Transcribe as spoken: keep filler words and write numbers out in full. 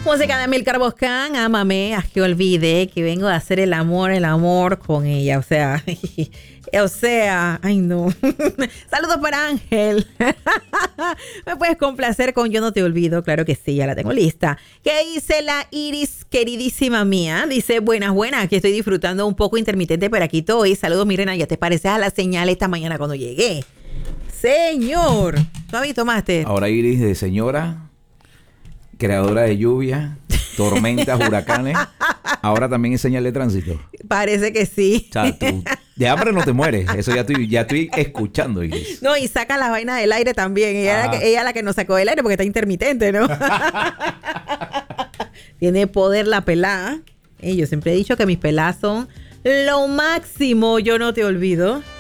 Música de Milcar Boscan, ámame, haz que olvide que vengo a hacer el amor, el amor con ella. O sea, o sea, ay no. Saludos para Ángel. Me puedes complacer con Yo no te olvido, claro que sí, ya la tengo lista. ¿Qué dice la Iris, queridísima mía? Dice, buenas, buenas, que estoy disfrutando un poco intermitente, pero aquí estoy. Saludos, mi reina, ya te pareces a la señal esta mañana cuando llegué. Señor, ¿todavía tomaste? Ahora Iris de señora, creadora de lluvia, tormentas, huracanes. Ahora también es señal de tránsito. Parece que sí. O sea, tú de hambre no te mueres. Eso ya estoy, ya estoy escuchando, Iris. No, y saca las vainas del aire también. Ella, ah. es la que, ella es la que nos sacó del aire porque está intermitente, ¿no? Tiene poder la pelada. Eh, yo siempre he dicho que mis peladas son lo máximo. Yo no te olvido.